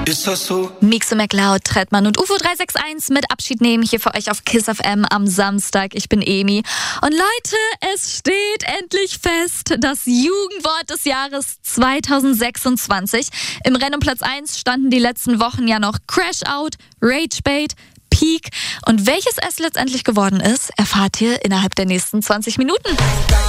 Ist das so? Mixe McLeod, Trettmann und UFO 361 mit Abschied nehmen hier für euch auf KISS FM am Samstag. Ich bin Emi. Und Leute, es steht endlich fest, das Jugendwort des Jahres 2026. Im Rennen um Platz 1 standen die letzten Wochen ja noch Crash Out, Ragebait, Peak. Und welches es letztendlich geworden ist, erfahrt ihr innerhalb der nächsten 20 Minuten.